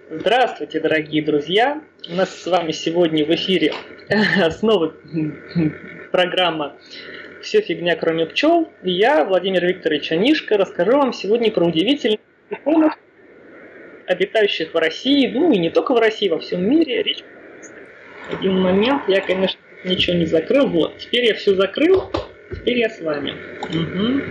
Здравствуйте, дорогие друзья! У нас с вами сегодня в эфире снова программа «Все фигня, кроме пчел». И я, Владимир Викторович Онишко, расскажу вам сегодня про удивительных насекомых, обитающих в России, ну и не только в России, во всем мире. Речь. Один момент, я, конечно, ничего не закрыл. Вот, теперь я все закрыл, теперь я с вами. Угу.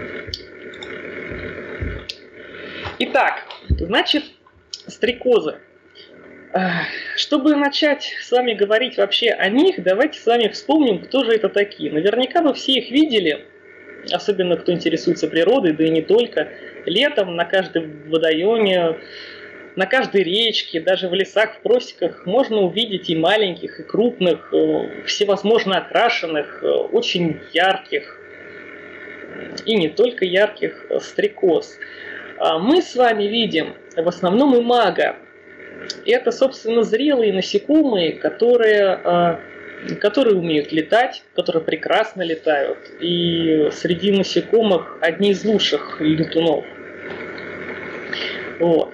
Итак, значит, стрекозы. Чтобы начать с вами говорить вообще о них, давайте с вами вспомним, кто же это такие. Наверняка вы все их видели, особенно кто интересуется природой, да и не только. Летом на каждом водоеме, на каждой речке, даже в лесах, в просеках можно увидеть и маленьких, и крупных, всевозможно окрашенных, очень ярких, и не только ярких стрекоз. Мы с вами видим в основном имага. Это, собственно, зрелые насекомые, которые умеют летать, которые прекрасно летают. И среди насекомых одни из лучших летунов. Вот.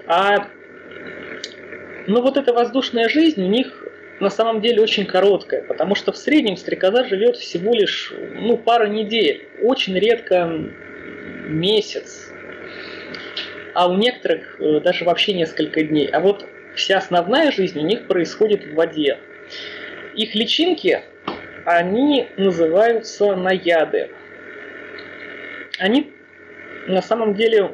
Но вот эта воздушная жизнь у них на самом деле очень короткая, потому что в среднем стрекоза живет всего лишь пару недель, очень редко месяц, а у некоторых даже вообще несколько дней. А вот вся основная жизнь у них происходит в воде. Их личинки, они называются наяды. Они на самом деле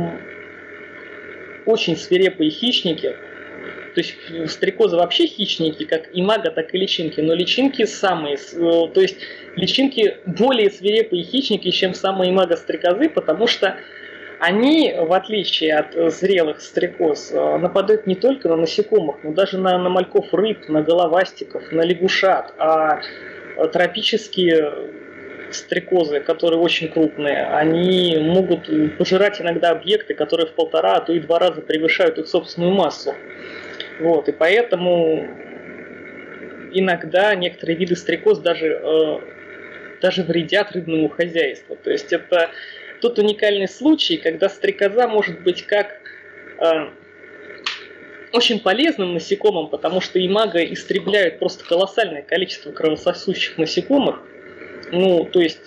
очень свирепые хищники. То есть стрекозы вообще хищники, как имага, так и личинки. Но личинки личинки более свирепые хищники, чем самые имага стрекозы, потому что они, в отличие от зрелых стрекоз, нападают не только на насекомых, но даже на мальков рыб, на головастиков, на лягушат. А тропические стрекозы, которые очень крупные, они могут пожирать иногда объекты, которые в 1,5, а то и 2 раза превышают их собственную массу. Вот, и поэтому иногда некоторые виды стрекоз даже вредят рыбному хозяйству. То есть это тот уникальный случай, когда стрекоза может быть как очень полезным насекомым, потому что имага истребляют просто колоссальное количество кровососущих насекомых, то есть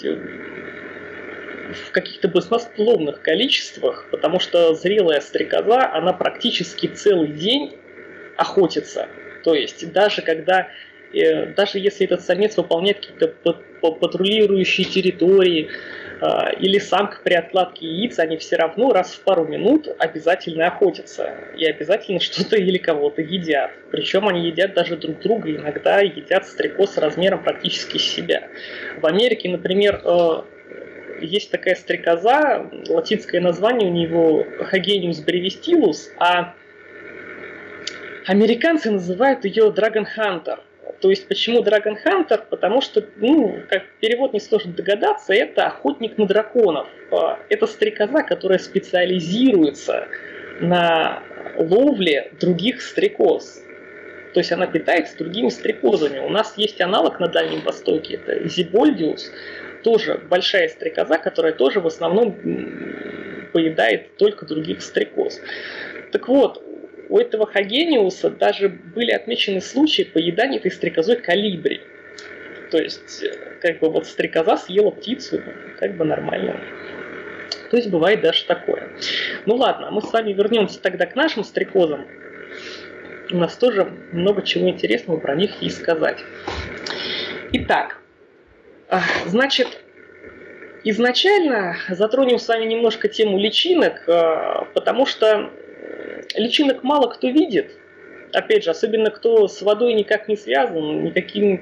в каких-то баснословных количествах, потому что зрелая стрекоза, она практически целый день охотится. То есть даже если этот самец выполняет какие-то патрулирующие территории, или самка при откладке яиц, они все равно раз в пару минут обязательно охотятся. И обязательно что-то или кого-то едят. Причем они едят даже друг друга, иногда едят стрекоз размером практически с себя. В Америке, например, есть такая стрекоза, латинское название у него Hagenius brevistillus, а американцы называют ее Dragon Hunter. То есть, почему Dragon Hunter? Потому что, как перевод несложно догадаться, это охотник на драконов. Это стрекоза, которая специализируется на ловле других стрекоз. То есть, она питается другими стрекозами. У нас есть аналог на Дальнем Востоке, это Zibboldius, тоже большая стрекоза, которая тоже в основном поедает только других стрекоз. Так вот, у этого Хагениуса даже были отмечены случаи поедания этой стрекозой колибри. То есть, стрекоза съела птицу, нормально. То есть, бывает даже такое. Ну ладно, мы с вами вернемся тогда к нашим стрекозам. У нас тоже много чего интересного про них есть сказать. Итак, значит, изначально затронем с вами немножко тему личинок, потому что личинок мало кто видит, опять же, особенно кто с водой никак не связан, никакими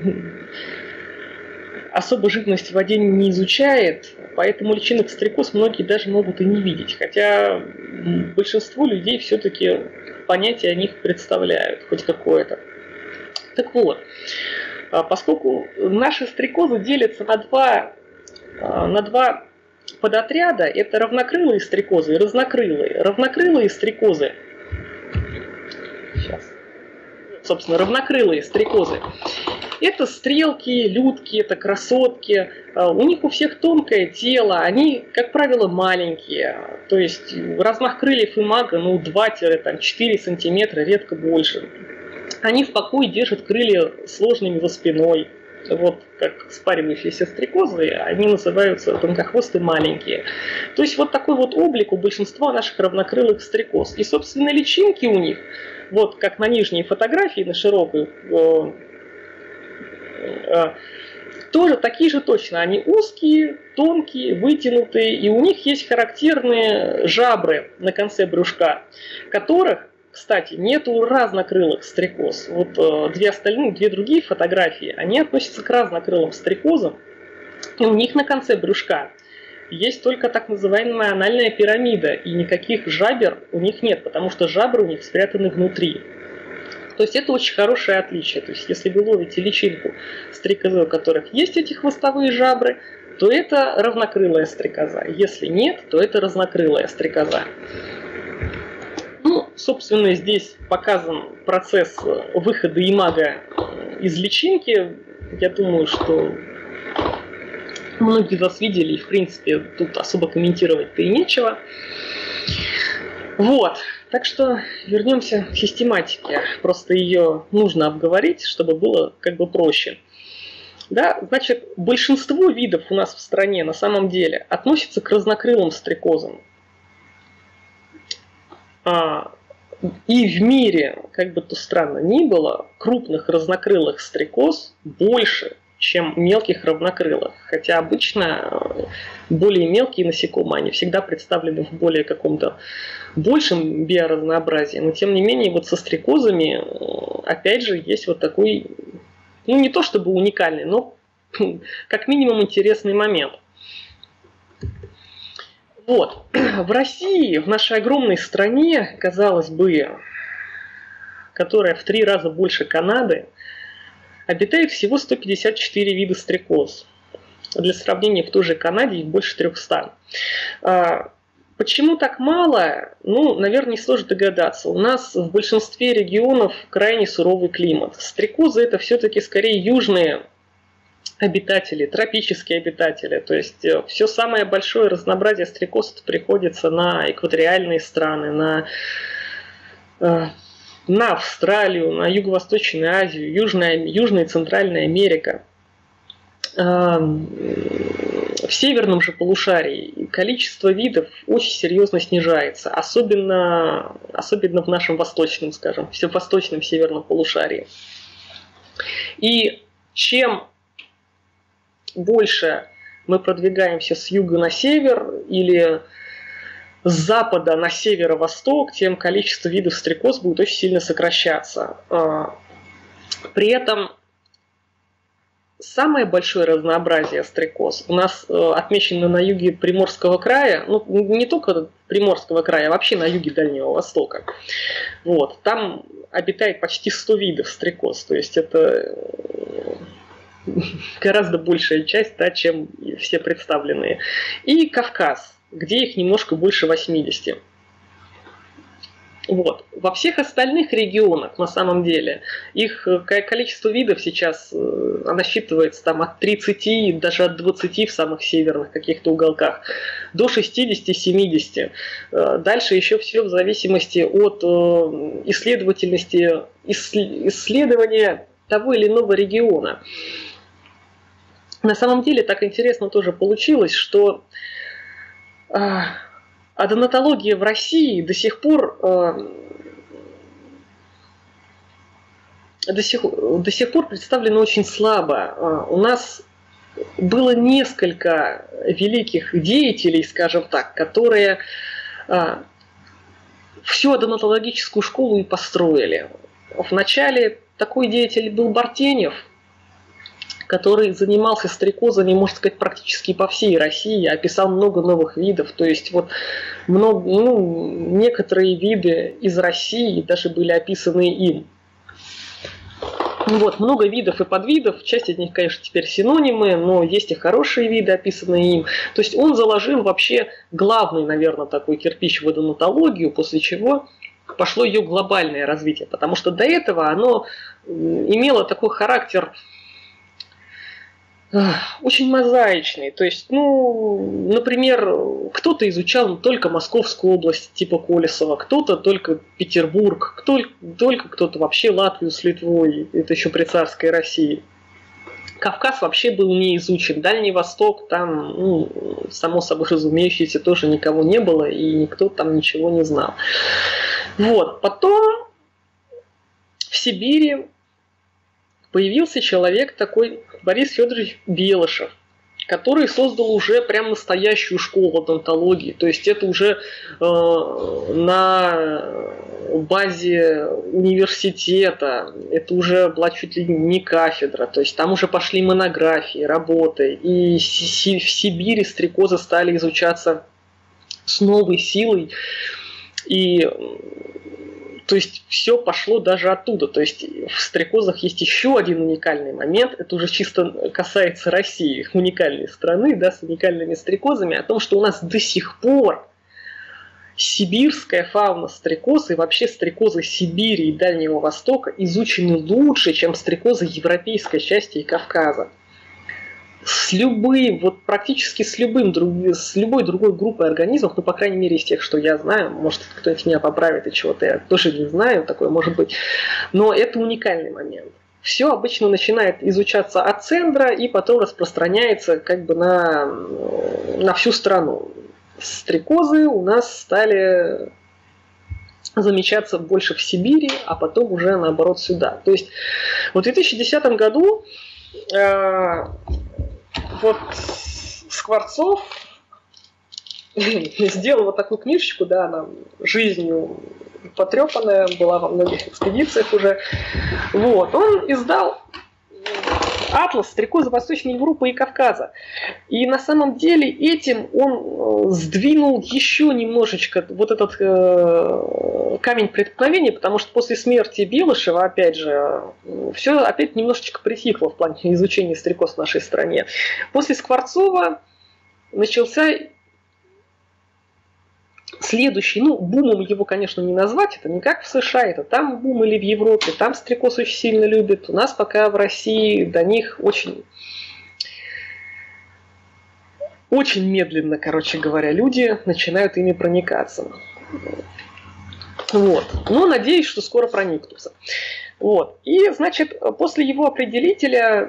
особо живность в воде не изучает, поэтому личинок стрекоз многие даже могут и не видеть, хотя большинство людей все-таки понятие о них представляют, хоть какое-то. Так вот, поскольку наши стрекозы делятся на два подотряда, это равнокрылые стрекозы и разнокрылые. Равнокрылые стрекозы, равнокрылые стрекозы Это стрелки, людки, это красотки. У них у всех тонкое тело, они, как правило, маленькие. То есть размах крыльев имага 2-4 сантиметра, редко больше. Они в покое держат крылья сложными за спиной. Вот как спаривающиеся стрекозы, они называются тонкохвостые маленькие. То есть вот такой вот облик у большинства наших равнокрылых стрекоз. И, собственно, личинки у них, вот как на нижней фотографии, на широкой, тоже такие же точно. Они узкие, тонкие, вытянутые, и у них есть характерные жабры на конце брюшка, которых, кстати, нет у разнокрылых стрекоз. Вот две другие фотографии, они относятся к разнокрылым стрекозам, и у них на конце брюшка есть только так называемая анальная пирамида, и никаких жабер у них нет, потому что жабры у них спрятаны внутри. То есть это очень хорошее отличие. То есть если вы ловите личинку стрекозы, у которых есть эти хвостовые жабры, то это равнокрылая стрекоза. Если нет, то это разнокрылая стрекоза. Ну, собственно, здесь показан процесс выхода имага из личинки. Я думаю, что многие из вас видели, и в принципе тут особо комментировать-то и нечего. Вот. Так что вернемся к систематике. Просто ее нужно обговорить, чтобы было как бы проще. Да, значит, большинство видов у нас в стране на самом деле относятся к разнокрылым стрекозам. И в мире, как бы то странно ни было, крупных разнокрылых стрекоз больше, чем мелких равнокрылых. Хотя обычно более мелкие насекомые, они всегда представлены в более каком-то большем биоразнообразии. Но тем не менее, вот со стрекозами, опять же, есть вот такой, ну не то чтобы уникальный, но как минимум интересный момент. Вот. В России, в нашей огромной стране, казалось бы, которая в 3 раза больше Канады, обитает всего 154 вида стрекоз. Для сравнения, в той же Канаде их больше 300. Почему так мало? Ну, наверное, несложно догадаться. У нас в большинстве регионов крайне суровый климат. Стрекозы это все-таки скорее южные обитатели, тропические обитатели. То есть все самое большое разнообразие стрекоз приходится на экваториальные страны, на Австралию, на Юго-Восточную Азию, Южная и Центральная Америка. В северном же полушарии количество видов очень серьезно снижается, особенно в нашем восточном, скажем, восточном северном полушарии. И чем больше мы продвигаемся с юга на север или с запада на северо-восток, тем количество видов стрекоз будет очень сильно сокращаться. При этом самое большое разнообразие стрекоз у нас отмечено на юге Приморского края, ну не только Приморского края, а вообще на юге Дальнего Востока. Вот, там обитает почти 100 видов стрекоз, то есть это гораздо большая часть, да, чем все представленные. И Кавказ, где их немножко больше 80. Вот. Во всех остальных регионах, на самом деле, их количество видов сейчас насчитывается там, от 30, даже от 20 в самых северных каких-то уголках, до 60-70. Дальше еще все в зависимости от исследования того или иного региона. На самом деле так интересно тоже получилось, что одонтология в России до сих пор представлена очень слабо. У нас было несколько великих деятелей, скажем так, которые всю одонтологическую школу и построили. Вначале такой деятель был Бартенев, который занимался стрекозами, можно сказать, практически по всей России, описал много новых видов. То есть вот некоторые виды из России даже были описаны им. Вот, много видов и подвидов, часть из них, конечно, теперь синонимы, но есть и хорошие виды, описанные им. То есть он заложил вообще главный, наверное, такой кирпич в одонтологию, после чего пошло ее глобальное развитие, потому что до этого оно имело такой характер очень мозаичный. То есть, ну, например, кто-то изучал только Московскую область типа Колесова, кто-то только Петербург, только кто-то вообще Латвию с Литвой, это еще при царской России. Кавказ вообще был не изучен. Дальний Восток, там, ну, само собой разумеющееся, тоже никого не было, и никто там ничего не знал. Вот. Потом в Сибири появился человек такой, Борис Федорович Белышев, который создал уже прям настоящую школу одонтологии. То есть это уже на базе университета, это уже была чуть ли не кафедра, то есть там уже пошли монографии, работы, и в Сибири стрекозы стали изучаться с новой силой, и то есть все пошло даже оттуда. То есть в стрекозах есть еще один уникальный момент. Это уже чисто касается России, уникальной страны, да, с уникальными стрекозами, о том, что у нас до сих пор сибирская фауна стрекоз и вообще стрекозы Сибири и Дальнего Востока изучены лучше, чем стрекозы европейской части и Кавказа. С любым, вот практически с любой другой группой организмов, ну, по крайней мере, из тех, что я знаю, может, кто-нибудь меня поправит и чего-то я тоже не знаю, такое может быть, но это уникальный момент. Все обычно начинает изучаться от центра и потом распространяется как бы на всю страну. Стрекозы у нас стали замечаться больше в Сибири, а потом уже наоборот сюда. То есть в 2010 году вот Скворцов сделал вот такую книжечку, да, она жизнью потрепанная, была во многих экспедициях уже. Вот, он издал атлас стрекозы Восточной Европы и Кавказа. И на самом деле этим он сдвинул еще немножечко вот этот камень преткновения, потому что после смерти Белышева, опять же, все опять немножечко притихло в плане изучения стрекоз в нашей стране. После Скворцова начался следующий, ну, бумом его, конечно, не назвать, это не как в США, это там бум или в Европе, там стрекоз очень сильно любят, у нас пока в России до них очень медленно, короче говоря, люди начинают ими проникаться. Вот. Но надеюсь, что скоро проникнутся. Вот. И, значит, после его определителя,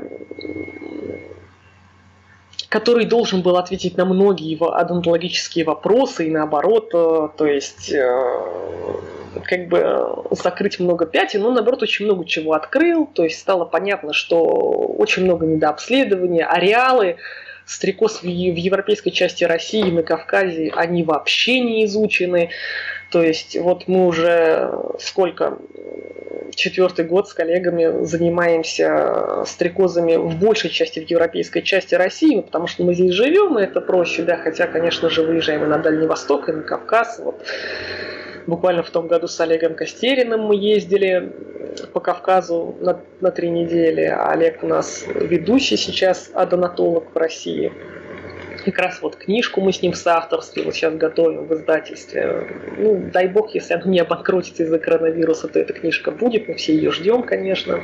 который должен был ответить на многие его одонтологические вопросы и наоборот, то есть как бы закрыть много пятен, но наоборот очень много чего открыл, то есть стало понятно, что очень много недообследования, ареалы стрекоз в европейской части России, на Кавказе, они вообще не изучены. То есть вот мы уже сколько, 4-й год с коллегами занимаемся стрекозами в большей части в европейской части России, потому что мы здесь живем, и это проще, да, хотя, конечно же, выезжаем и на Дальний Восток, и на Кавказ. Вот. Буквально в том году с Олегом Костериным мы ездили по Кавказу на 3 недели. Олег у нас ведущий сейчас одонатолог в России. Как раз вот книжку мы с ним в соавторстве вот сейчас готовим в издательстве. Ну, дай бог, если она не обанкротится из-за коронавируса, то эта книжка будет, мы все ее ждем, конечно.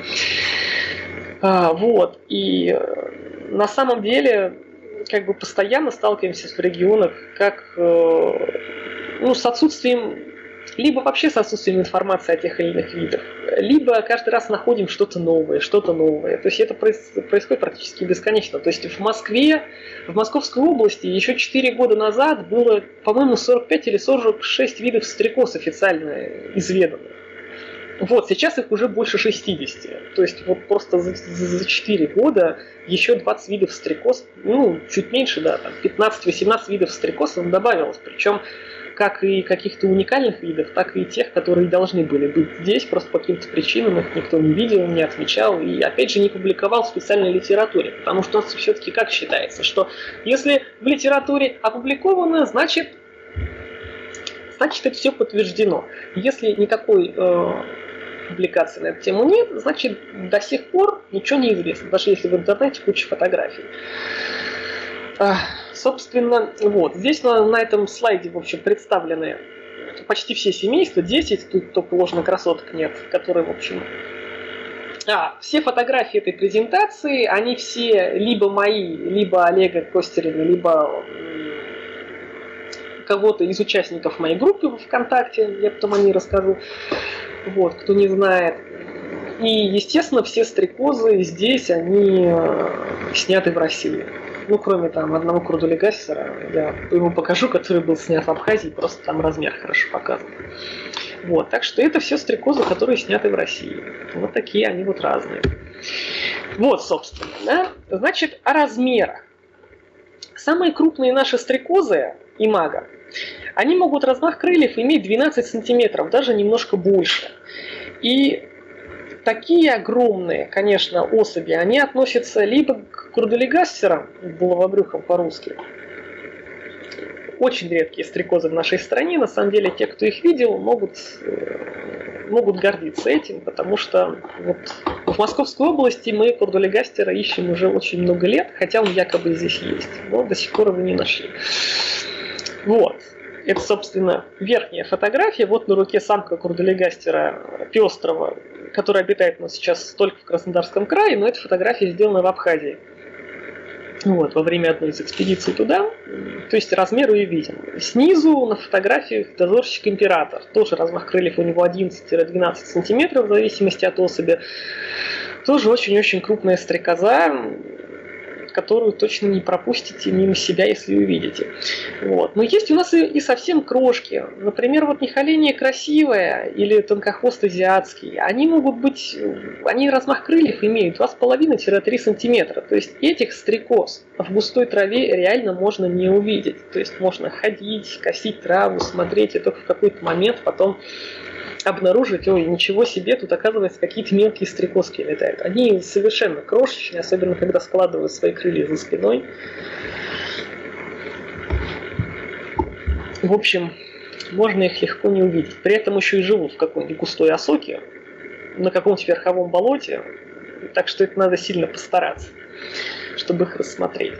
Вот, и на самом деле, как бы постоянно сталкиваемся в регионах как, ну, с отсутствием, либо вообще с отсутствием информации о тех или иных видах, либо каждый раз находим что-то новое. То есть это происходит практически бесконечно. То есть в Москве, в Московской области еще 4 года назад было, по-моему, 45 или 46 видов стрекоз официально изведанных. Вот, сейчас их уже больше 60. То есть вот просто за 4 года еще 20 видов стрекоз, ну, чуть меньше, да, там 15-18 видов стрекоз добавилось. Причем как и каких-то уникальных видов, так и тех, которые должны были быть здесь, просто по каким-то причинам их никто не видел, не отмечал и, опять же, не публиковал в специальной литературе. Потому что у нас все-таки как считается, что если в литературе опубликовано, значит это все подтверждено. Если никакой публикации на эту тему нет, значит до сих пор ничего не известно, даже если в интернете куча фотографий. Собственно, вот, здесь на этом слайде, в общем, представлены почти все семейства, 10, тут только ложных красоток нет, которые, в общем, Все фотографии этой презентации, они все либо мои, либо Олега Костерева, либо кого-то из участников моей группы в ВКонтакте, я потом о ней расскажу, вот, кто не знает. И, естественно, все стрекозы здесь, они сняты в России. Ну, кроме там одного Курдулигассера, я ему покажу, который был снят в Абхазии, просто там размер хорошо показан. Вот, так что это все стрекозы, которые сняты в России. Вот такие они вот разные. Вот, собственно, да. Значит, о размерах. Самые крупные наши стрекозы, имага, они могут размах крыльев иметь 12 сантиметров, даже немножко больше. И такие огромные, конечно, особи, они относятся либо к курдулигассерам, булавобрюхам по-русски. Очень редкие стрекозы в нашей стране. На самом деле, те, кто их видел, могут гордиться этим, потому что вот в Московской области мы курдулигастера ищем уже очень много лет, хотя он якобы здесь есть, но до сих пор его не нашли. Вот. Это, собственно, верхняя фотография. Вот на руке самка курдулигастера пестрого, который обитает у нас сейчас только в Краснодарском крае, но эта фотография сделана в Абхазии. Вот, во время одной из экспедиций туда. То есть размер ее виден. Снизу на фотографиях дозорщик-император. Тоже размах крыльев у него 11-12 сантиметров, в зависимости от особи. Тоже очень-очень крупная стрекоза, которую точно не пропустите мимо себя, если увидите. Вот. Но есть у нас и совсем крошки. Например, вот нихоления красивая или тонкохвост азиатский. Они могут быть, они размах крыльев имеют 2,5-3 сантиметра. То есть этих стрекоз в густой траве реально можно не увидеть. То есть можно ходить, косить траву, смотреть, и только в какой-то момент потом обнаружить, ой, ничего себе, тут оказывается какие-то мелкие стрекозки летают. Они совершенно крошечные, особенно когда складывают свои крылья за спиной. В общем, можно их легко не увидеть. При этом еще и живут в какой-нибудь густой осоке, на каком-нибудь верховом болоте, так что это надо сильно постараться, чтобы их рассмотреть.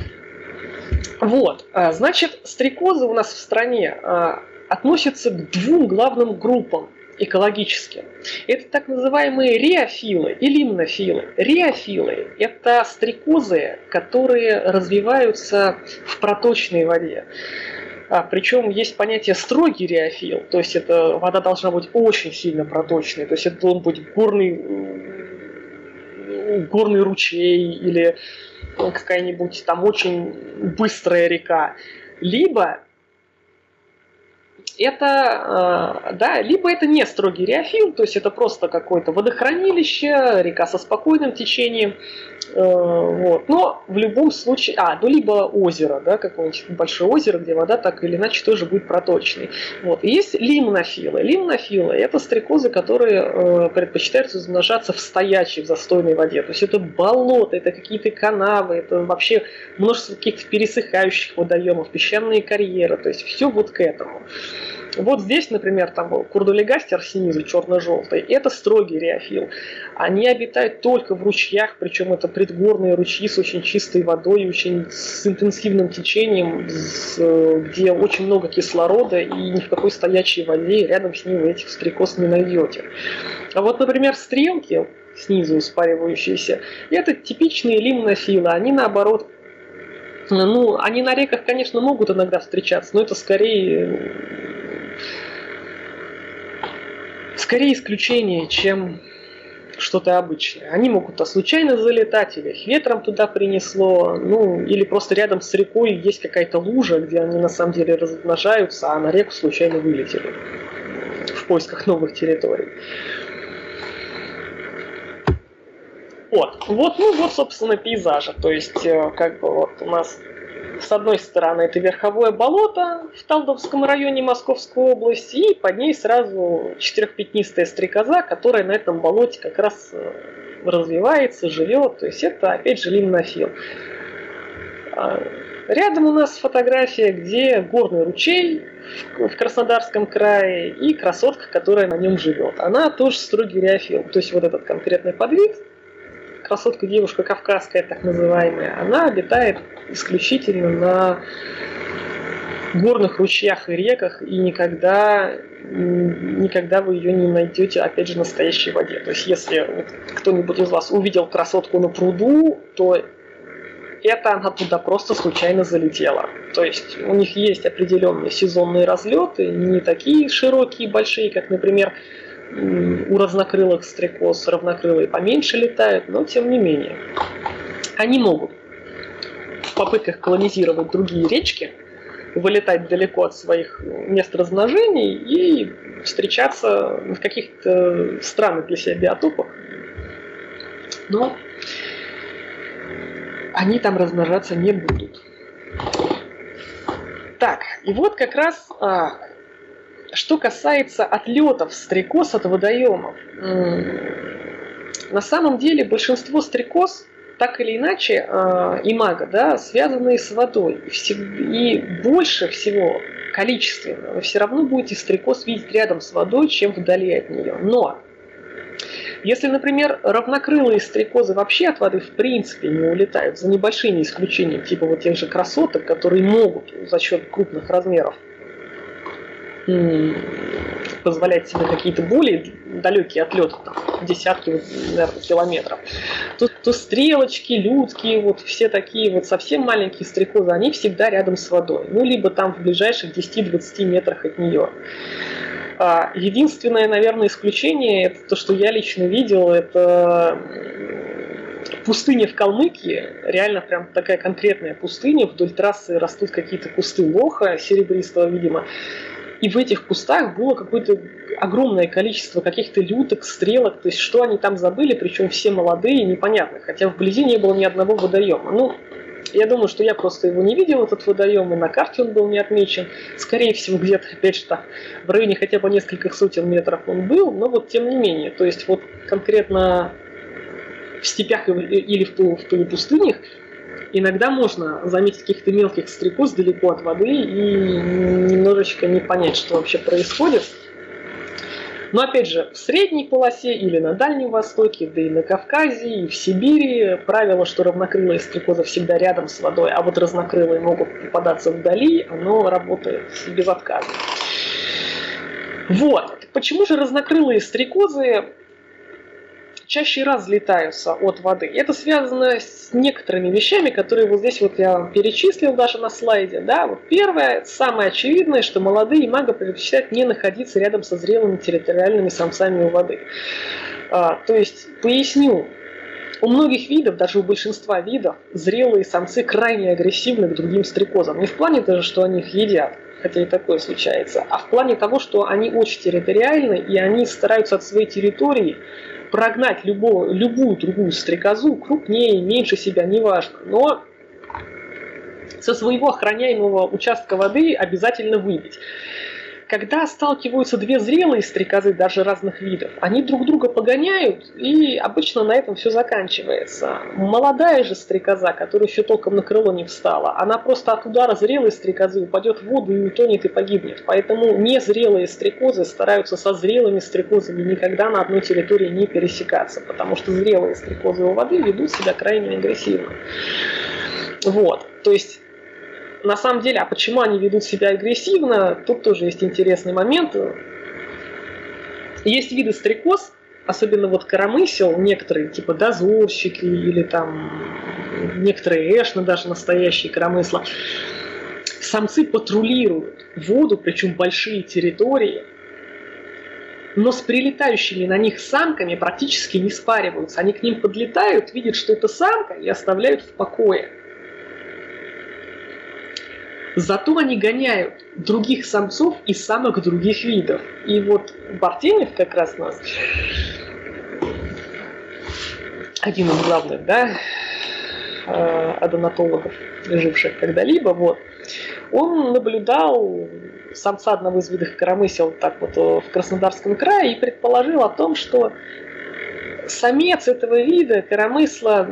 Вот, значит, стрекозы у нас в стране относятся к двум главным группам экологическим. Это так называемые реофилы и лимнофилы. Реофилы – это стрекозы, которые развиваются в проточной воде. Причем есть понятие строгий реофил, то есть это вода должна быть очень сильно проточной, то есть это должен быть горный ручей или какая-нибудь там очень быстрая река. Либо это не строгий реофил, то есть это просто какое-то водохранилище, река со спокойным течением, вот. Но в любом случае, либо озеро, да, какое-нибудь большое озеро, где вода так или иначе тоже будет проточной. Вот. И есть лимнофилы. Лимнофилы – это стрекозы, которые предпочитают размножаться в стоячей, в застойной воде. То есть это болото, это какие-то канавы, это вообще множество каких-то пересыхающих водоемов, песчаные карьеры, то есть все вот к этому. Вот здесь, например, там был курдулигастер снизу, черно-желтый, это строгий реофил. Они обитают только в ручьях, причем это предгорные ручьи с очень чистой водой, очень с интенсивным течением, где очень много кислорода, и ни в какой стоячей воде рядом с ним вы этих стрекоз не найдете. А вот, например, стрелки, снизу спаривающиеся, это типичные лимнофилы, они наоборот, они на реках, конечно, могут иногда встречаться, но это скорее исключение, чем что-то обычное. Они могут случайно залетать, или их ветром туда принесло, или просто рядом с рекой есть какая-то лужа, где они на самом деле размножаются, а на реку случайно вылетели в поисках новых территорий. Вот, собственно, пейзажи. То есть, у нас с одной стороны это верховое болото в Талдовском районе Московской области, и под ней сразу четырехпятнистая стрекоза, которая на этом болоте как раз развивается, живет. То есть это, опять же, лимнофил. Рядом у нас фотография, где горный ручей в Краснодарском крае и красотка, которая на нем живет. Она тоже строгий реофил. То есть вот этот конкретный подвид, красотка-девушка кавказская, так называемая, она обитает исключительно горных ручьях и реках, и никогда вы ее не найдете, опять же, в настоящей воде. То есть, если вот кто-нибудь из вас увидел красотку на пруду, то это она туда просто случайно залетела. То есть, у них есть определенные сезонные разлеты, не такие широкие, большие, как, например, у разнокрылых стрекоз. Равнокрылые поменьше летают, но тем не менее. Они могут в попытках колонизировать другие речки вылетать далеко от своих мест размножений и встречаться в каких-то странных для себя биотопах. Но они там размножаться не будут. Так, и вот как раз, что касается отлетов стрекоз от водоемов. На самом деле большинство стрекоз так или иначе, имаго, да, связанные с водой. И больше всего количественно вы все равно будете стрекоз видеть рядом с водой, чем вдали от нее. Но если, например, равнокрылые стрекозы вообще от воды в принципе не улетают, за небольшими исключениями, типа вот тех же красоток, которые могут за счет крупных размеров позволять себе какие-то более далекие отлеты, там, десятки, наверное, километров, то стрелочки, людки, вот все такие вот совсем маленькие стрекозы, они всегда рядом с водой, ну, либо там в ближайших 10-20 метрах от нее. Единственное, наверное, исключение, это то, что я лично видел, это пустыня в Калмыкии, реально прям такая конкретная пустыня, вдоль трассы растут какие-то кусты лоха, серебристого, видимо, и в этих кустах было какое-то огромное количество каких-то люток, стрелок, то есть что они там забыли, причем все молодые, непонятно, хотя вблизи не было ни одного водоема. Ну, я думаю, что я просто его не видел, этот водоем, и на карте он был не отмечен. Скорее всего, где-то, опять же, там, в районе хотя бы нескольких сотен метров он был, но вот тем не менее, то есть вот конкретно в степях или в полупустынях иногда можно заметить каких-то мелких стрекоз далеко от воды и немножечко не понять, что вообще происходит. Но опять же, в средней полосе или на Дальнем Востоке, да и на Кавказе, и в Сибири правило, что равнокрылые стрекозы всегда рядом с водой, а вот разнокрылые могут попадаться вдали, оно работает безотказно. Вот. Почему же разнокрылые стрекозы чаще разлетаются от воды? Это связано с некоторыми вещами, которые вот здесь вот я перечислил даже на слайде. Да? Вот первое, самое очевидное, что молодые имаго предпочитают не находиться рядом со зрелыми территориальными самцами у воды. То есть, поясню, у многих видов, даже у большинства видов, зрелые самцы крайне агрессивны к другим стрекозам. Не в плане даже, что они их едят, хотя и такое случается, а в плане того, что они очень территориальны, и они стараются от своей территории прогнать любую другую стрекозу, крупнее, меньше себя, неважно, но со своего охраняемого участка воды обязательно выбить. Когда сталкиваются две зрелые стрекозы, даже разных видов, они друг друга погоняют, и обычно на этом все заканчивается. Молодая же стрекоза, которая еще толком на крыло не встала, она просто от удара зрелой стрекозы упадет в воду и утонет и погибнет. Поэтому незрелые стрекозы стараются со зрелыми стрекозами никогда на одной территории не пересекаться, потому что зрелые стрекозы у воды ведут себя крайне агрессивно. Вот, то есть... На самом деле, а почему они ведут себя агрессивно, тут тоже есть интересный момент. Есть виды стрекоз, особенно вот коромысел, некоторые, типа дозорщики или там некоторые эшны, даже настоящие коромысла. Самцы патрулируют воду, причем большие территории, но с прилетающими на них самками практически не спариваются. Они к ним подлетают, видят, что это самка, и оставляют в покое. Зато они гоняют других самцов и самок других видов. И вот Бартенев как раз у нас, один из главных, да, одонатологов, живших когда-либо, вот, он наблюдал самца одного из видов коромысел так вот в Краснодарском крае и предположил о том, что самец этого вида коромысла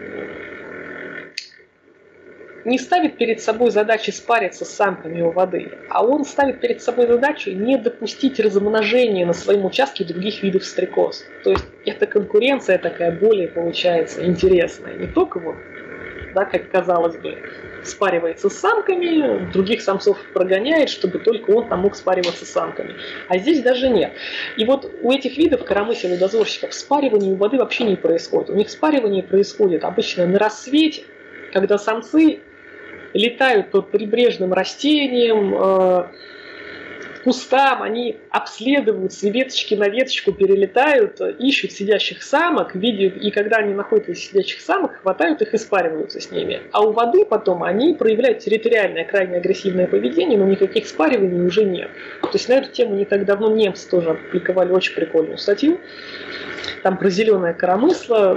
не ставит перед собой задачи спариться с самками у воды, а он ставит перед собой задачу не допустить размножения на своем участке других видов стрекоз. То есть эта конкуренция такая более получается интересная. Не только вот да, как казалось бы, спаривается с самками, других самцов прогоняет, чтобы только он там мог спариваться с самками. А здесь даже нет. И вот у этих видов коромысел и дозорщиков спаривание у воды вообще не происходит. У них спаривание происходит обычно на рассвете, когда самцы летают по прибрежным растениям, кустам, они обследуют, с веточки на веточку перелетают, ищут сидящих самок, видят, и когда они находят этих сидящих самок, хватают их и спариваются с ними. А у воды потом они проявляют территориальное, крайне агрессивное поведение, но никаких спариваний уже нет. То есть на эту тему не так давно немцы тоже опубликовали очень прикольную статью. Там про зеленое коромысло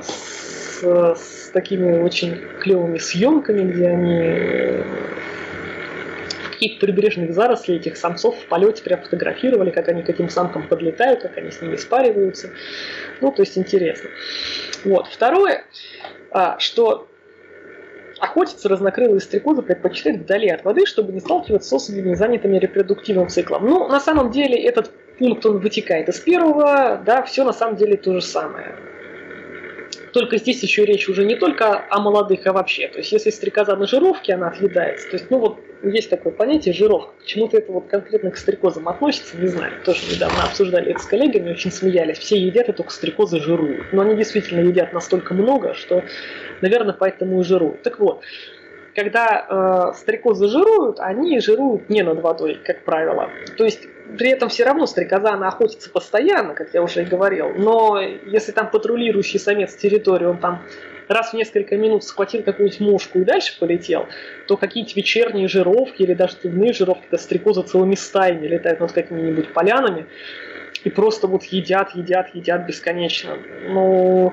с такими очень клевыми съемками, где они каких-то прибрежных зарослей этих самцов в полете прям фотографировали, как они к этим самкам подлетают, как они с ними спариваются. Ну, то есть интересно. Вот. Второе, что охотиться разнокрылые стрекозы предпочитают вдали от воды, чтобы не сталкиваться с особями, занятыми репродуктивным циклом. Ну, на самом деле, этот пункт, он вытекает из первого, да, все на самом деле то же самое. Только здесь еще речь уже не только о молодых, а вообще. То есть, если стрекоза на жировке, она отъедается. То есть, ну вот, есть такое понятие жировка. Почему-то это вот конкретно к стрекозам относится, не знаю. Тоже недавно обсуждали это с коллегами, очень смеялись. Все едят, и только стрекозы жируют. Но они действительно едят настолько много, что, наверное, поэтому и жируют. Так вот, когда стрекозы жируют, они жируют не над водой, как правило. То есть, при этом все равно стрекоза, она охотится постоянно, как я уже и говорил. Но если там патрулирующий самец территорию, он там раз в несколько минут схватил какую-нибудь мушку и дальше полетел, то какие-то вечерние жировки или даже дневные жировки, когда стрекозы целыми стаями летают над какими-нибудь полянами и просто вот едят бесконечно. Ну,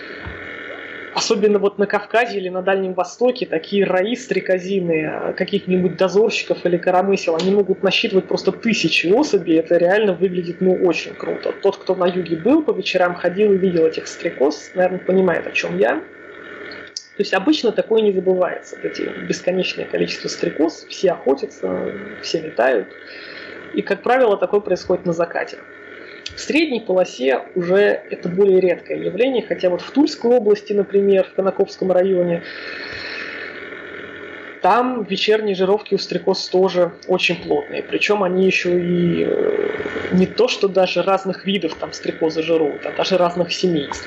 особенно вот на Кавказе или на Дальнем Востоке такие раи стрекозиные, каких-нибудь дозорщиков или коромысел, они могут насчитывать просто тысячи особей, это реально выглядит, ну, очень круто. Тот, кто на юге был, по вечерам ходил и видел этих стрекоз, наверное, понимает, о чем я. То есть обычно такое не забывается. Эти бесконечное количество стрекоз, все охотятся, все летают. И, как правило, такое происходит на закате. В средней полосе уже это более редкое явление, хотя вот в Тульской области, например, в Конаковском районе, там вечерние жировки у стрекоз тоже очень плотные. Причем они еще и не то, что даже разных видов там стрекозы жируют, а даже разных семейств.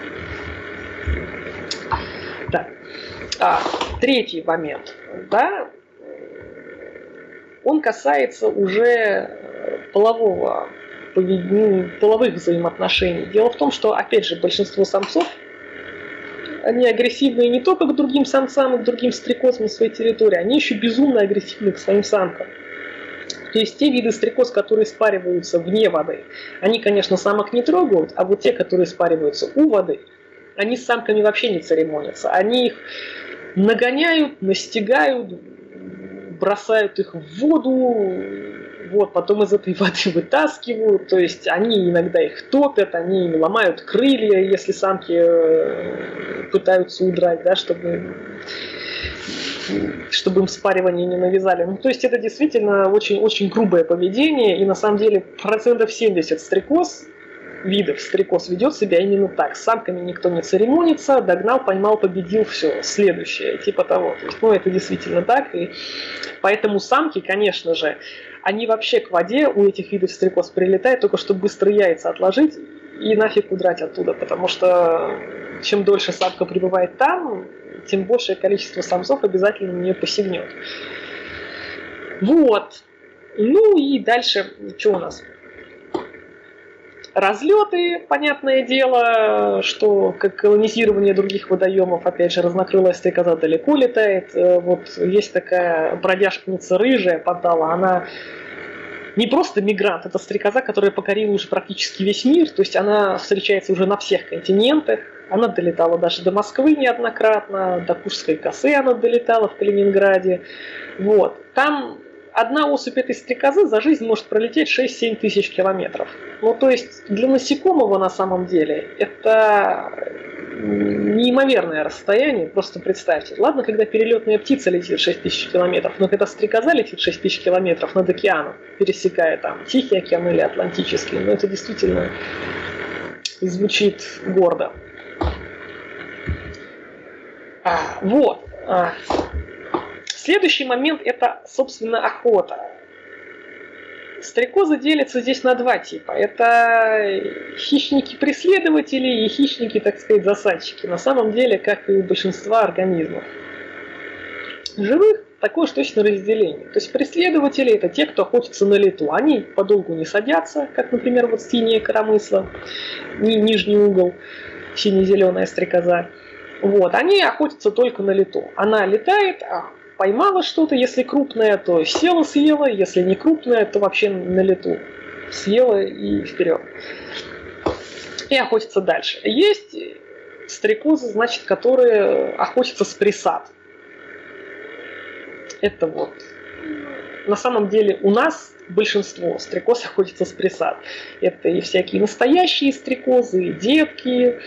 Так. Третий момент, да, он касается уже половых взаимоотношений. Дело в том, что, опять же, большинство самцов, они агрессивные не только к другим самцам и к другим стрекозам на своей территории, они еще безумно агрессивны к своим самкам. То есть те виды стрекоз, которые спариваются вне воды, они, конечно, самок не трогают, а вот те, которые спариваются у воды, они с самками вообще не церемонятся. Они их нагоняют, настигают, бросают их в воду, вот, потом из этой воды вытаскивают, то есть они иногда их топят, они им ломают крылья, если самки пытаются удрать, да, чтобы им спаривание не навязали. Ну, то есть это действительно очень грубое поведение, и на самом деле 70% видов стрекоз ведет себя именно так. С самками никто не церемонится, догнал, поймал, победил, все, следующее, типа того. То есть, ну, это действительно так, и поэтому самки, конечно же, они вообще к воде у этих видов стрекоз прилетают, только чтобы быстро яйца отложить и нафиг удрать оттуда, потому что чем дольше самка пребывает там, тем большее количество самцов обязательно на нее посягнет. Вот. Ну и дальше, что у нас? Разлеты, понятное дело, что как колонизирование других водоемов, опять же, разнокрылая стрекоза далеко летает. Вот есть такая бродяжкица рыжая Поддала, она не просто мигрант, это стрекоза, которая покорила уже практически весь мир, то есть она встречается уже на всех континентах. Она долетала даже до Москвы неоднократно, до Курской косы она долетала в Калининграде. Вот. Там одна особь этой стрекозы за жизнь может пролететь 6-7 тысяч километров. Ну, то есть для насекомого на самом деле это неимоверное расстояние, просто представьте. Ладно, когда перелетная птица летит 6 тысяч километров, но когда стрекоза летит 6 тысяч километров над океаном, пересекая там Тихий океан или Атлантический, ну это действительно звучит гордо. Вот. Следующий момент – это, собственно, охота. Стрекозы делятся здесь на два типа. Это хищники-преследователи и хищники, так сказать, засадчики. На самом деле, как и у большинства организмов живых, такое же точно разделение. То есть преследователи – это те, кто охотится на лету. Они подолгу не садятся, как, например, вот синяя коромысла, нижний угол, сине-зеленая стрекоза. Вот. Они охотятся только на лету. Она летает, поймала что-то, если крупное, то села, съела, если не крупное, то вообще на лету. Съела и вперед. И охотится дальше. Есть стрекозы, значит, которые охотятся с присад. Это вот. На самом деле у нас большинство стрекоз охотится с присад. Это и всякие настоящие стрекозы, и детки.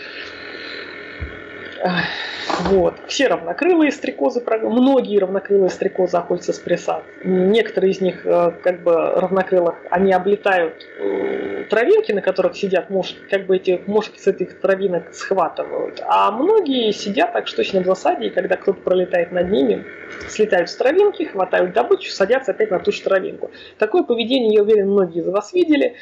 Вот. Все равнокрылые стрекозы, многие равнокрылые стрекозы охотятся с присад. Некоторые из них, как бы равнокрылых, они облетают травинки, на которых сидят мошки, как бы эти мошки с этих травинок схватывают. А многие сидят так что точно в засаде, и когда кто-то пролетает над ними, слетают с травинки, хватают добычу, садятся опять на ту же травинку. Такое поведение, я уверен, многие из вас видели.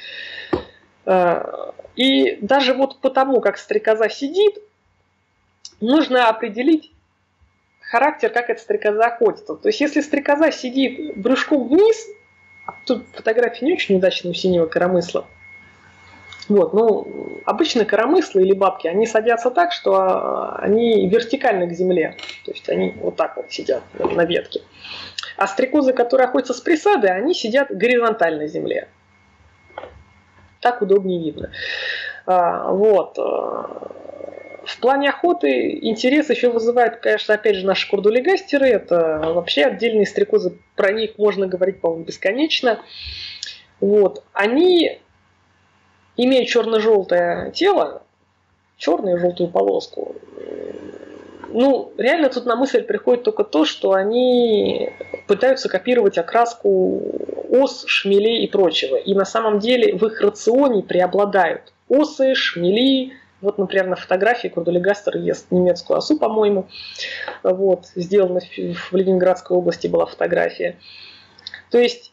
И даже вот потому, как стрекоза сидит, нужно определить характер, как эта стрекоза охотится. То есть, если стрекоза сидит брюшком вниз, тут фотография не очень удачная у синего коромысла. Вот, ну, обычно коромыслы или бабки, они садятся так, что они вертикально к земле. То есть, они вот так вот сидят на ветке. А стрекозы, которые охотятся с присадой, они сидят горизонтально к земле. Так удобнее видно. Вот. В плане охоты интерес еще вызывают, конечно, опять же, наши курдулигастеры. Это вообще отдельные стрекозы, про них можно говорить, по-моему, бесконечно. Вот. Они, имея черно-желтое тело, черную и желтую полоску, ну, реально тут на мысль приходит только то, что они пытаются копировать окраску ос, шмелей и прочего. И на самом деле в их рационе преобладают осы, шмели. Вот, например, на фотографии курдулигастер ест немецкую осу, по-моему. Вот, сделана в Ленинградской области была фотография. То есть,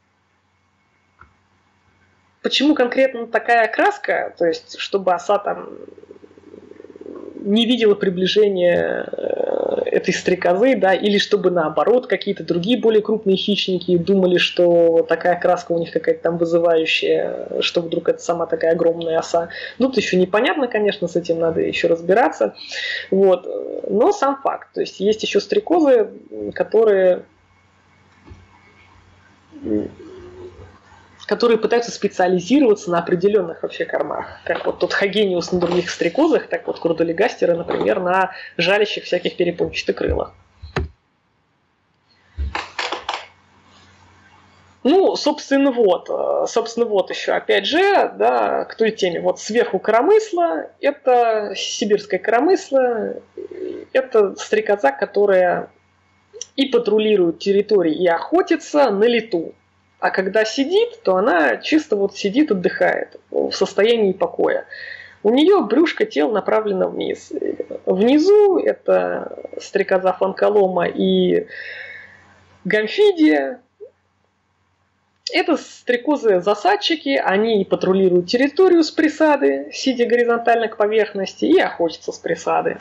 почему конкретно такая окраска? То есть, чтобы оса там не видела приближения этой стрекозы, да, или чтобы наоборот какие-то другие более крупные хищники думали, что такая краска у них какая-то там вызывающая, что вдруг это сама такая огромная оса. Ну, это еще непонятно, конечно, с этим надо еще разбираться. Вот. Но сам факт. То есть есть еще стрекозы, которые пытаются специализироваться на определенных вообще кормах. Как вот тот хагениус на других стрекозах, так вот курдулигастеры, например, на жалящих всяких перепончатокрылых. Ну, собственно, вот еще, опять же, да, к той теме. Вот сверху коромысла, это сибирское коромысло, это стрекоза, которая и патрулирует территории, и охотится на лету. А когда сидит, то она чисто вот сидит, отдыхает в состоянии покоя. У нее брюшко, тело направлено вниз. Внизу это стрекоза фанколома и гамфидия. Это стрекозы-засадчики, они патрулируют территорию с присады, сидя горизонтально к поверхности, и охотятся с присады.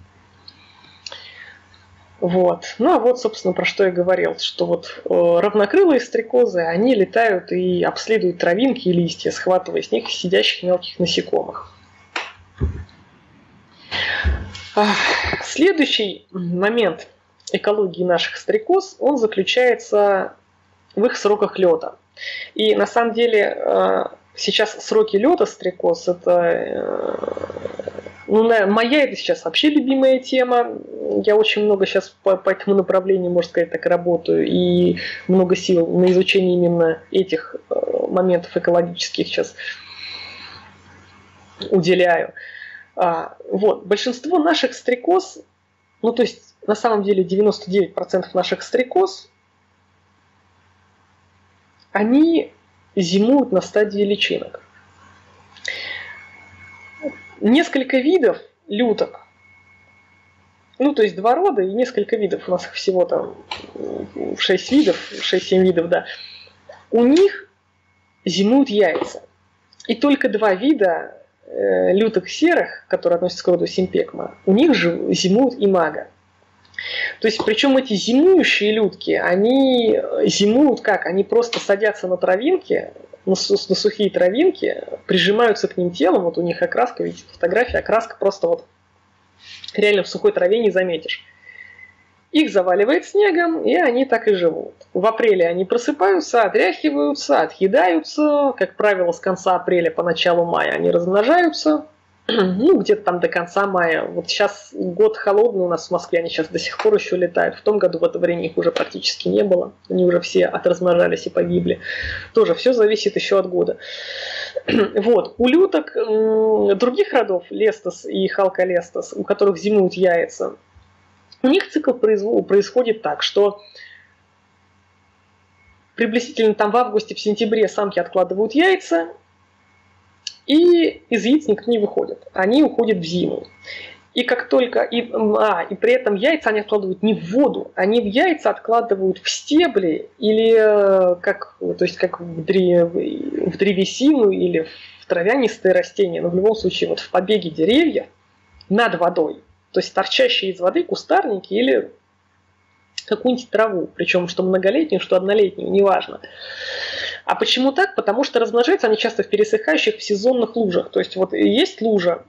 Вот. Ну а вот, собственно, про что я говорил, что вот равнокрылые стрекозы, они летают и обследуют травинки и листья, схватывая с них сидящих мелких насекомых. Следующий момент экологии наших стрекоз, он заключается в их сроках лета. И на самом деле сейчас сроки лета стрекоз, это... Ну, моя это сейчас вообще любимая тема. Я очень много сейчас по этому направлению, можно сказать, так работаю. И много сил на изучение именно этих моментов экологических сейчас уделяю. Вот. Большинство наших стрекоз, ну то есть на самом деле 99% наших стрекоз, они зимуют на стадии личинок. Несколько видов люток Ну, то есть 2 рода и несколько видов. У нас их всего там 6 видов, 6-7 видов, да. У них зимуют яйца. И только 2 вида лютых серых, которые относятся к роду симпекма, у них же зимуют имага. То есть, причем эти зимующие лютки, они зимуют как? Они просто садятся на травинки, на сухие травинки, прижимаются к ним телом, вот у них окраска, видите, фотография, окраска просто вот реально в сухой траве не заметишь. Их заваливает снегом, и они так и живут. В апреле они просыпаются, отряхиваются, отъедаются. Как правило, с конца апреля по началу мая они размножаются. Ну, где-то там до конца мая. Вот сейчас год холодный у нас в Москве, они сейчас до сих пор еще летают. В том году в это время их уже практически не было. Они уже все отразмножались и погибли. Тоже все зависит еще от года. Вот. У люток других родов, лестос и халколестос, у которых зимуют яйца, у них цикл происходит так, что приблизительно там в августе, в сентябре самки откладывают яйца, и из яиц никто не выходит. Они уходят в зиму. И как только... И при этом яйца они откладывают не в воду, они в яйца откладывают в стебли или как в древесину или в травянистые растения, но в любом случае вот в побеги деревьев над водой. То есть торчащие из воды кустарники или какую-нибудь траву, причем что многолетнюю, что однолетнюю, неважно. А почему так? Потому что размножаются они часто в пересыхающих, в сезонных лужах. То есть вот есть лужа,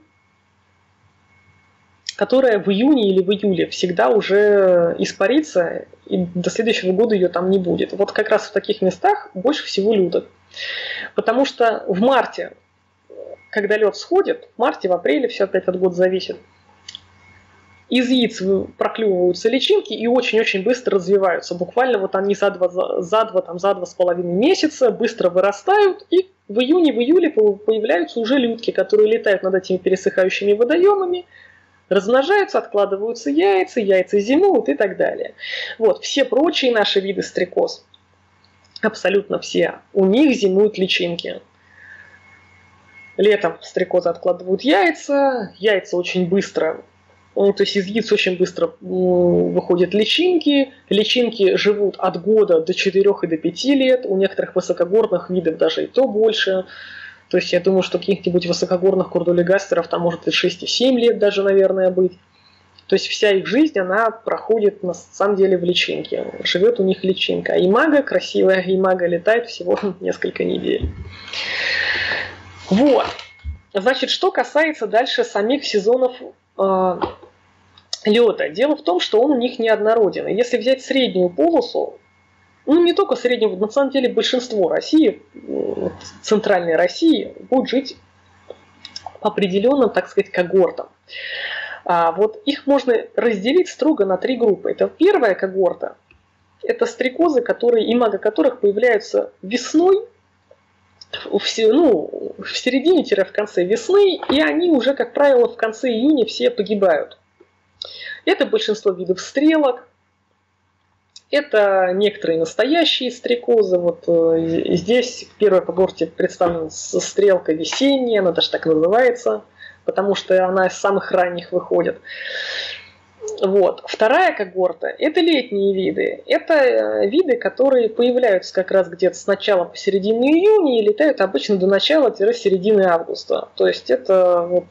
которая в июне или в июле всегда уже испарится, и до следующего года ее там не будет. Вот как раз в таких местах больше всего люток. Потому что в марте, когда лед сходит, в марте, в апреле, все опять от года зависит, из яиц проклевываются личинки и очень-очень быстро развиваются. Буквально вот они за 2,5 месяца быстро вырастают, и в июне, в июле появляются уже лютки, которые летают над этими пересыхающими водоемами, размножаются, откладываются яйца, яйца зимуют и так далее. Вот, все прочие наши виды стрекоз, абсолютно все, у них зимуют личинки. Летом стрекозы откладывают яйца, яйца очень быстро... То есть из яиц очень быстро выходят личинки. Личинки живут от года до 4 и до 5 лет. У некоторых высокогорных видов даже и то больше. То есть я думаю, что каких-нибудь высокогорных курдулигастеров там может и 6, и 7 лет даже, наверное, быть. То есть вся их жизнь, она проходит на самом деле в личинке. Живет у них личинка. А имага, красивая имага, летает всего несколько недель. Вот. Значит, что касается дальше самих сезонов лёта. Дело в том, что он у них неоднороден. И если взять среднюю полосу, ну не только среднюю, на самом деле большинство России, центральной России, будет жить по определенным, так сказать, когортам. Вот их можно разделить строго на 3 группы. Это первая когорта, это стрекозы, имага которых появляются весной, в середине-в конце весны, и они уже, как правило, в конце июня все погибают. Это большинство видов стрелок, это некоторые настоящие стрекозы. Вот здесь в первой когорте представлена стрелка весенняя, она даже так называется, потому что она из самых ранних выходит. Вот. Вторая когорта – это летние виды. Это виды, которые появляются как раз где-то с начала по середину июня и летают обычно до начала-середины августа. То есть это вот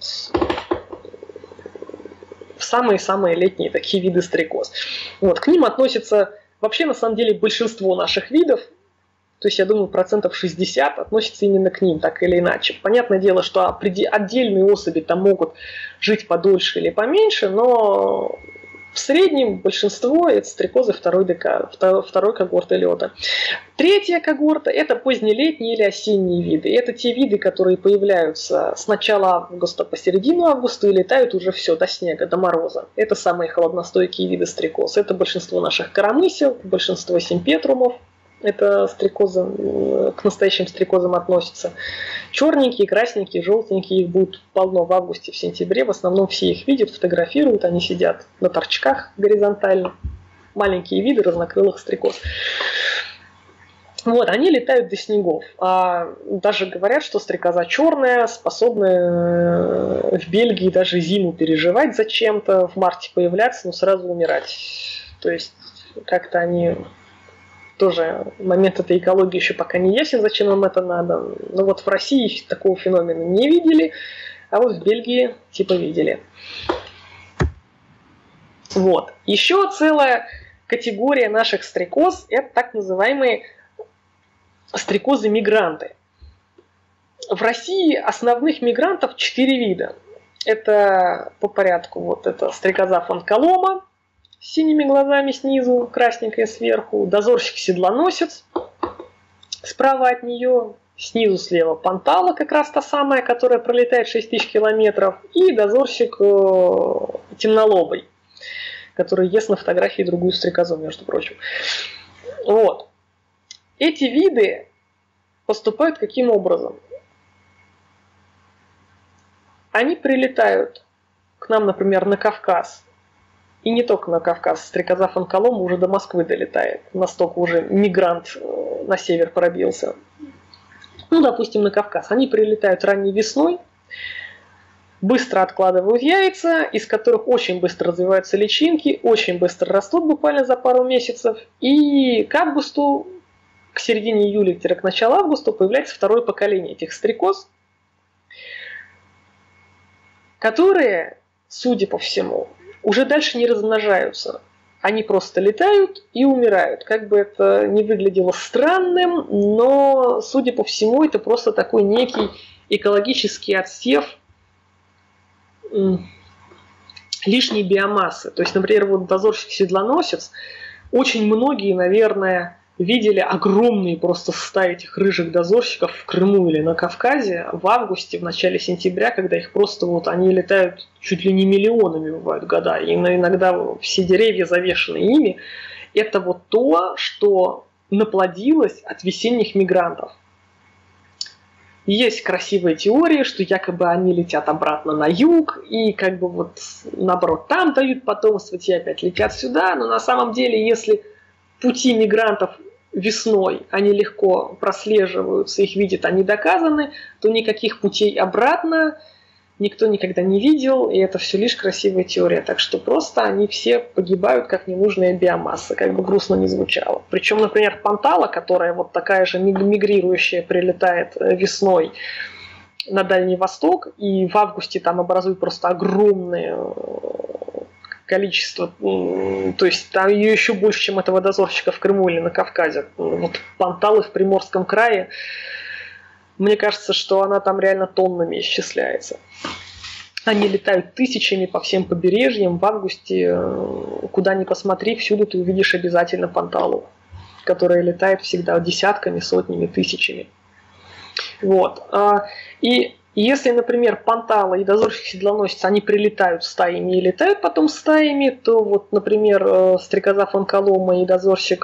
самые-самые летние такие виды стрекоз. Вот. К ним относятся вообще на самом деле большинство наших видов. То есть, я думаю, 60% относятся именно к ним, так или иначе. Понятное дело, что отдельные особи там могут жить подольше или поменьше, но в среднем большинство это стрекозы второй когорты лета. Третья когорта – это позднелетние или осенние виды. Это те виды, которые появляются с начала августа по середину августа и летают уже все до снега, до мороза. Это самые холодностойкие виды стрекоз. Это большинство наших коромысел, большинство симпетрумов. Это стрекозы, к настоящим стрекозам относятся. Черненькие, красненькие, желтенькие, их будет полно в августе, в сентябре. В основном все их видят, фотографируют, они сидят на торчках горизонтально. Маленькие виды разнокрылых стрекоз. Вот, они летают до снегов. Даже говорят, что стрекоза черная способна в Бельгии даже зиму переживать зачем-то, в марте появляться, но сразу умирать. То есть как-то они тоже, момент этой экологии еще пока не ясен, зачем им это надо. Но вот в России такого феномена не видели, а вот в Бельгии типа видели. Вот. Еще целая категория наших стрекоз – это так называемые стрекозы-мигранты. В России основных мигрантов 4 вида. Это по порядку, вот это стрекоза фон Колома с синими глазами снизу, красненькая сверху, дозорщик-седлоносец справа от нее, снизу слева Пантала, как раз та самая, которая пролетает 6000 километров, и дозорщик темнолобый, который ест на фотографии другую стрекозу, между прочим. Вот. Эти виды поступают каким образом? Они прилетают к нам, например, на Кавказ. И не только на Кавказ. Стрекоза фон Колома уже до Москвы долетает. Настолько уже мигрант на север пробился. Ну, допустим, на Кавказ. Они прилетают ранней весной, быстро откладывают яйца, из которых очень быстро развиваются личинки, очень быстро растут буквально за пару месяцев. И к августу, к середине июля, к началу августа появляется второе поколение этих стрекоз, которые, судя по всему, уже дальше не размножаются. Они просто летают и умирают. Как бы это ни выглядело странным, но, судя по всему, это просто такой некий экологический отсев лишней биомассы. То есть, например, вот дозорщик-седлоносец, очень многие, наверное, видели огромные просто стаи этих рыжих дозорщиков в Крыму или на Кавказе в августе, в начале сентября, когда их просто вот они летают чуть ли не миллионами, бывают года, и иногда все деревья завешены ими. Это вот то, что наплодилось от весенних мигрантов. Есть красивые теории, что якобы они летят обратно на юг, и как бы вот наоборот там дают потомство, те опять летят сюда, но на самом деле, если пути мигрантов весной, они легко прослеживаются, их видят, они доказаны, то никаких путей обратно никто никогда не видел, и это все лишь красивая теория. Так что просто они все погибают как ненужная биомасса, как бы грустно не звучало. Причем, например, Пантала, которая вот такая же мигрирующая, прилетает весной на Дальний Восток, и в августе там образует просто огромное количество, то есть там ее еще больше, чем этого дозорщика в Крыму или на Кавказе. Вот Панталы в Приморском крае, мне кажется, что она там реально тоннами исчисляется. Они летают тысячами по всем побережьям. В августе, куда ни посмотри, всюду ты увидишь обязательно Панталу, которая летает всегда десятками, сотнями, тысячами. Вот. И если, например, Пантала и дозорщик-седлоносец, они прилетают стаями и летают потом стаями, то вот, например, стрекоза фон Колома и дозорщик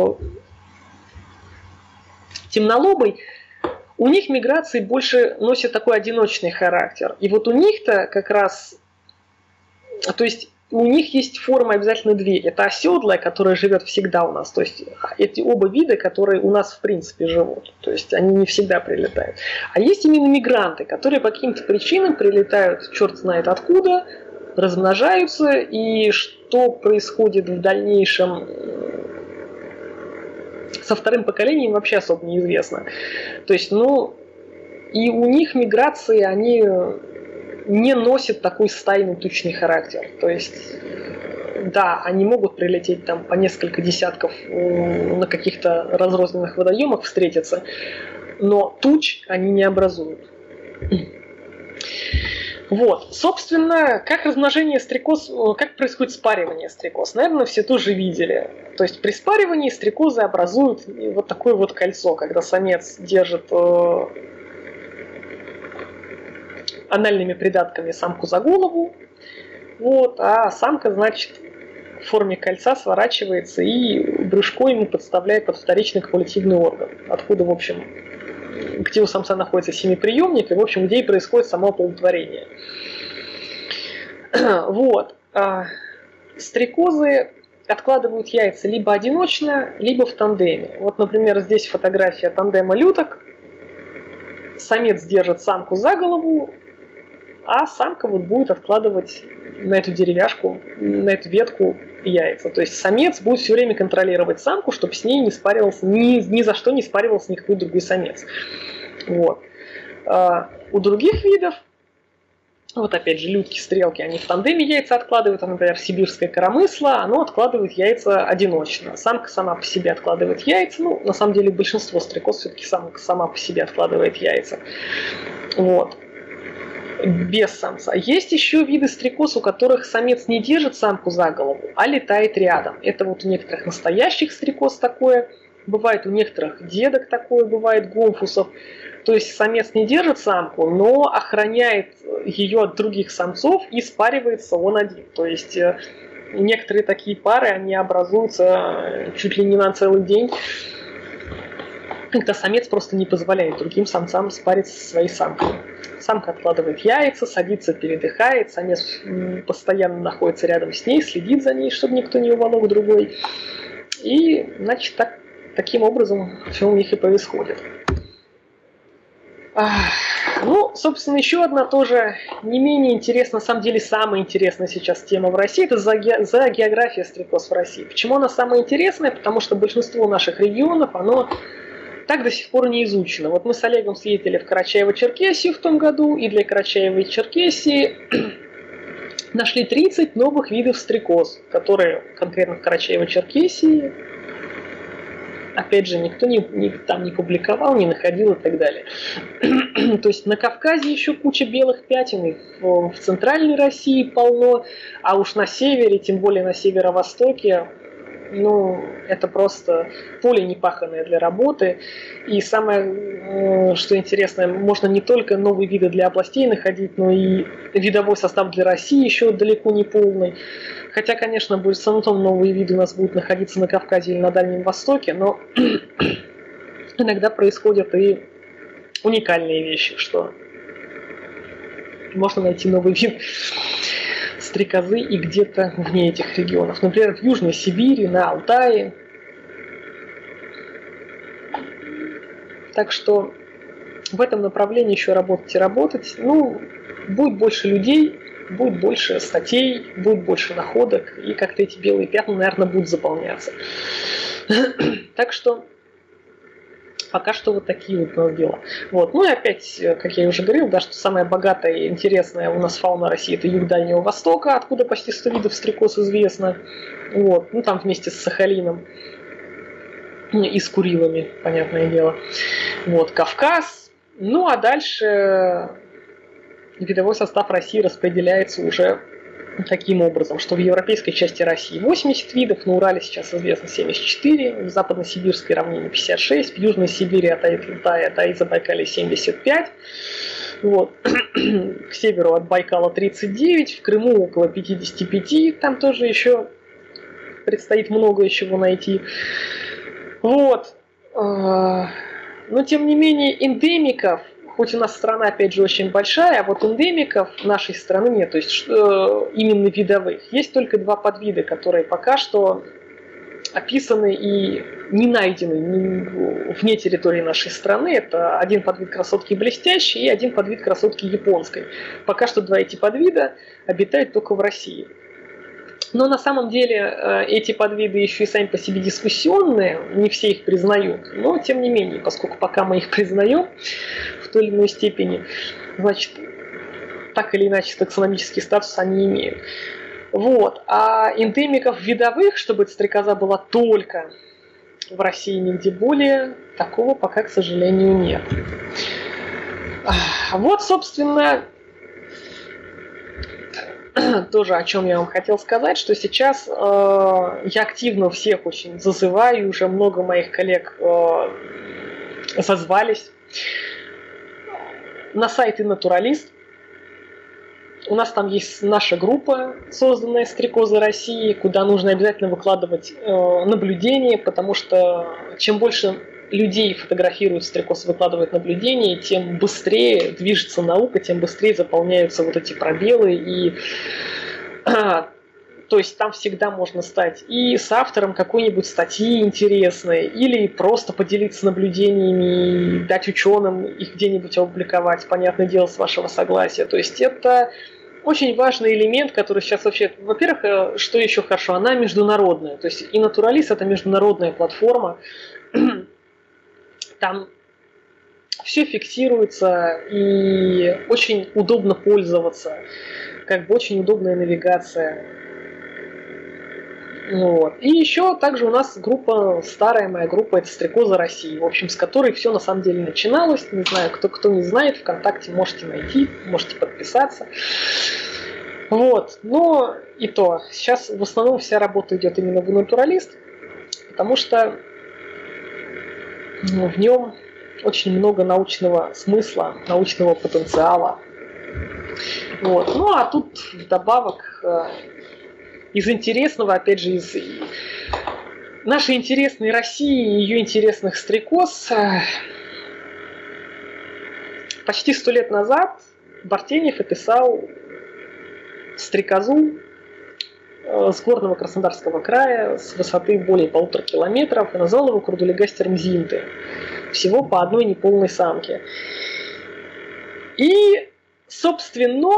темнолобый, у них миграции больше носят такой одиночный характер. И вот у них-то как раз, то есть у них есть формы обязательно две. Это оседлая, которая живет всегда у нас. То есть эти оба вида, которые у нас в принципе живут. То есть они не всегда прилетают. А есть именно мигранты, которые по каким-то причинам прилетают, черт знает откуда, размножаются. И что происходит в дальнейшем со вторым поколением, вообще особо неизвестно. То есть, и у них миграции, они не носят такой стайный тучный характер. То есть, да, они могут прилететь там по несколько десятков на каких-то разрозненных водоемах встретиться, но туч они не образуют. Вот, собственно, как размножение стрекоз, как происходит спаривание стрекоз, наверное, все тоже видели. То есть при спаривании стрекозы образуют вот такое вот кольцо, когда самец держит анальными придатками самку за голову, вот, а самка, значит, в форме кольца сворачивается и брюшко ему подставляет под вторичный копулятивный орган, откуда, в общем, где у самца находится семиприемник, и, в общем, где и происходит само оплодотворение. Вот. Стрекозы откладывают яйца либо одиночно, либо в тандеме. Вот, например, здесь фотография тандема люток. Самец держит самку за голову, а самка вот будет откладывать на эту деревяшку, на эту ветку яйца. То есть самец будет все время контролировать самку, чтобы с ней не спаривался, ни за что не спаривался никакой другой самец. Вот. У других видов, вот опять же, лютки, стрелки, они в тандеме яйца откладывают, например, сибирское коромысло, оно откладывает яйца одиночно. Самка сама по себе откладывает яйца, ну, на самом деле, большинство стрекоз все-таки самка сама по себе откладывает яйца. Вот. Без самца. Есть еще виды стрекоз, у которых самец не держит самку за голову, а летает рядом. Это вот у некоторых настоящих стрекоз такое, бывает у некоторых дедок такое, бывает гомфусов. То есть самец не держит самку, но охраняет ее от других самцов и спаривается он один. То есть некоторые такие пары, они образуются чуть ли не на целый день, когда самец просто не позволяет другим самцам спариться со своей самкой. Самка откладывает яйца, садится, передыхает, самец постоянно находится рядом с ней, следит за ней, чтобы никто не уволок другой. И, значит, таким образом все у них и происходит. Ну, собственно, еще одна тоже не менее интересная, на самом деле самая интересная сейчас тема в России, это зоогеография стрекоз в России. Почему она самая интересная? Потому что большинство наших регионов, оно так до сих пор не изучено. Вот мы с Олегом съездили в Карачаево-Черкесию в том году, и для Карачаево-Черкесии нашли 30 новых видов стрекоз, которые конкретно в Карачаево-Черкесии, опять же, никто там не публиковал, не находил и так далее. То есть на Кавказе еще куча белых пятен, в центральной России полно, а уж на севере, тем более на северо-востоке, ну, это просто поле непаханное для работы. И самое, что интересно, можно не только новые виды для областей находить, но и видовой состав для России еще далеко не полный. Хотя, конечно, в основном новые виды у нас будут находиться на Кавказе или на Дальнем Востоке, но иногда происходят и уникальные вещи, что можно найти новый вид стрекозы и где-то вне этих регионов. Например, в Южной Сибири, на Алтае. Так что в этом направлении еще работать и работать. Ну, будет больше людей, будет больше статей, будет больше находок, и как-то эти белые пятна, наверное, будут заполняться. Так что пока что вот такие вот у нас дела. Вот. Ну и опять, как я уже говорил, да, что самая богатая и интересная у нас фауна России — это юг Дальнего Востока, откуда почти 100 видов стрекоз известно. Вот. Ну там вместе с Сахалином и с Курилами, понятное дело. Вот. Кавказ. Ну а дальше видовой состав России распределяется уже таким образом, что в европейской части России 80 видов, на Урале сейчас известно 74, в западно-сибирской равнине 56, в Южной Сибири от Алтая до Забайкалья 75, вот. К северу от Байкала 39, в Крыму около 55, там тоже еще предстоит много чего найти. Вот. Но тем не менее эндемиков, хоть у нас страна, опять же, очень большая, а вот эндемиков нашей страны нет, то есть именно видовых. Есть только два подвида, которые пока что описаны и не найдены вне территории нашей страны. Это один подвид красотки блестящей и один подвид красотки японской. Пока что два эти подвида обитают только в России. Но на самом деле эти подвиды еще и сами по себе дискуссионные, не все их признают. Но тем не менее, поскольку пока мы их признаем в той или иной степени, значит, так или иначе таксономический статус они имеют. Вот. А эндемиков видовых, чтобы эта стрекоза была только в России, нигде более, такого пока, к сожалению, нет. Вот, собственно, тоже о чем я вам хотел сказать, что сейчас я активно всех очень зазываю, уже много моих коллег созвались на сайт «Натуралист». У нас там есть наша группа, созданная «Стрекозы России», куда нужно обязательно выкладывать наблюдения, потому что чем больше людей фотографируют стрекоз, выкладывают наблюдения, тем быстрее движется наука, тем быстрее заполняются вот эти пробелы, и То есть там всегда можно стать и с автором какой-нибудь статьи интересной, или просто поделиться наблюдениями и дать ученым их где-нибудь опубликовать, понятное дело, с вашего согласия. То есть это очень важный элемент, который сейчас вообще... Во-первых, что еще хорошо, она международная. То есть и Натуралист — это международная платформа. Там все фиксируется и очень удобно пользоваться. Как бы очень удобная навигация. Вот. И еще также у нас группа, старая моя группа, это «Стрекоза России», в общем, с которой все на самом деле начиналось. Не знаю, кто не знает, ВКонтакте можете найти, можете подписаться. Вот, но и то, сейчас в основном вся работа идет именно в Натуралист, потому что в нем очень много научного смысла, научного потенциала. Вот. Ну а тут вдобавок из интересного, опять же, из нашей интересной России и ее интересных стрекоз, почти 100 лет назад Бартенев описал стрекозу с горного Краснодарского края с высоты более 1,5 километров и назвал его Курдулигастер мзинты. Всего по одной неполной самке. И, собственно,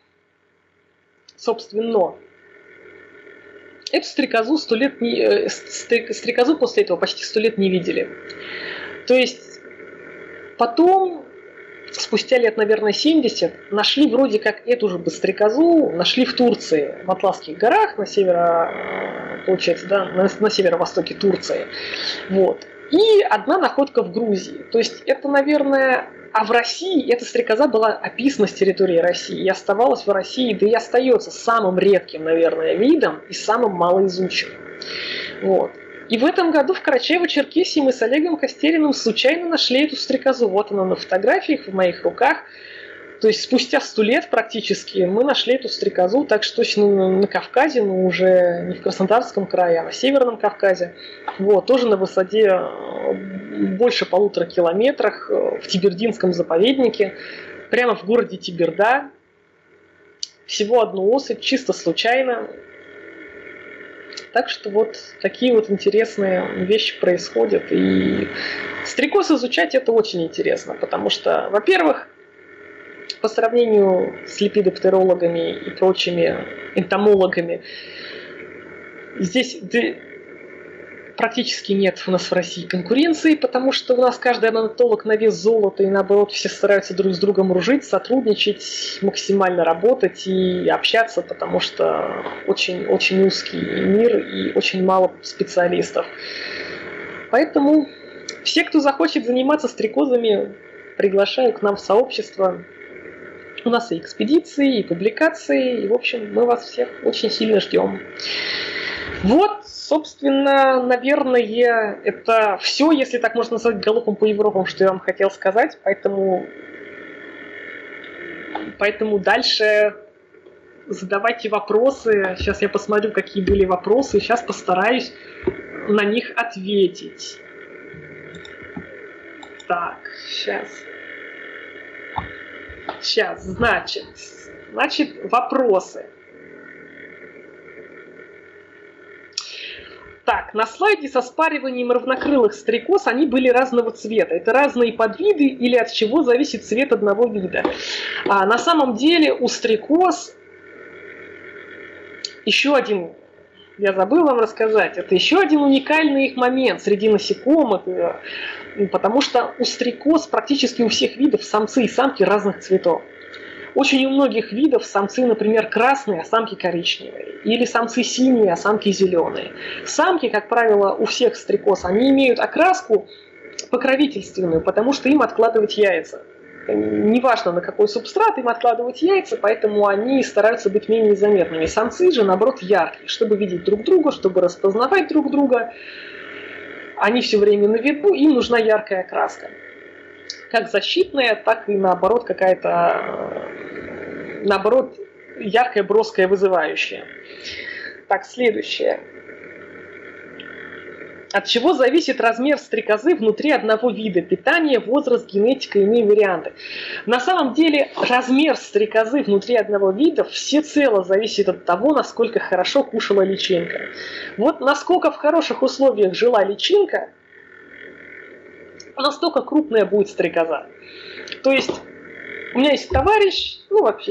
эту стрекозу стрекозу после этого почти 100 лет не видели. То есть потом, спустя лет, наверное, 70, нашли вроде как эту же стрекозу, нашли в Турции, в Атласских горах, на получается, да, на северо-востоке Турции. Вот. И одна находка в Грузии. То есть это, наверное... А в России эта стрекоза была описана с территории России и оставалась в России, да и остается самым редким, наверное, видом и самым малоизученным. Вот. И в этом году в Карачаево-Черкесии мы с Олегом Костериным случайно нашли эту стрекозу. Вот она на фотографиях в моих руках. То есть спустя 100 лет практически мы нашли эту стрекозу, так что точно на Кавказе, но уже не в Краснодарском крае, а на Северном Кавказе. Вот, тоже на высоте больше 1,5 километрах в Тибердинском заповеднике, прямо в городе Тиберда. Всего одну особь, чисто случайно. Так что вот такие вот интересные вещи происходят. И стрекоз изучать это очень интересно, потому что, во-первых, по сравнению с лепидоптерологами и прочими энтомологами, здесь практически нет у нас в России конкуренции, потому что у нас каждый орнитолог на вес золота, и наоборот все стараются друг с другом дружить, сотрудничать, максимально работать и общаться, потому что очень, очень узкий мир и очень мало специалистов. Поэтому все, кто захочет заниматься стрекозами, приглашаю к нам в сообщество. У нас и экспедиции, и публикации, и, в общем, мы вас всех очень сильно ждем. Вот, собственно, наверное, это все, если так можно назвать, галопом по Европам, что я вам хотел сказать. Поэтому дальше задавайте вопросы. Сейчас я посмотрю, какие были вопросы, и сейчас постараюсь на них ответить. Так, Сейчас, значит, вопросы. Так, на слайде со спариванием равнокрылых стрекоз они были разного цвета. Это разные подвиды или от чего зависит цвет одного вида? На самом деле у стрекоз еще один, я забыл вам рассказать, это еще один уникальный их момент среди насекомых, потому что у стрекоз практически у всех видов самцы и самки разных цветов. Очень у многих видов самцы, например, красные, а самки коричневые. Или самцы синие, а самки зеленые. Самки, как правило, у всех стрекоз, они имеют окраску покровительственную, потому что им откладывать яйца. Неважно, на какой субстрат им откладывать яйца, поэтому они стараются быть менее заметными. Самцы же, наоборот, яркие, чтобы видеть друг друга, чтобы распознавать друг друга. Они все время на виду, им нужна яркая окраска. Как защитная, так и наоборот какая-то, яркая, броская, вызывающая. Так, следующее. От чего зависит размер стрекозы внутри одного вида? Питание, возраст, генетика, иные варианты. На самом деле размер стрекозы внутри одного вида всецело зависит от того, насколько хорошо кушала личинка. Вот насколько в хороших условиях жила личинка, настолько крупная будет стрекоза. То есть у меня есть товарищ, ну вообще